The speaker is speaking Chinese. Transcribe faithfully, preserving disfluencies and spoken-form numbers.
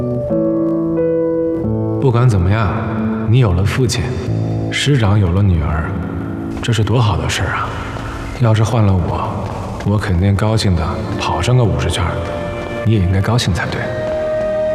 不管怎么样，你有了父亲，师长有了女儿，这是多好的事啊！要是换了我，我肯定高兴的跑上个五十圈，你也应该高兴才对。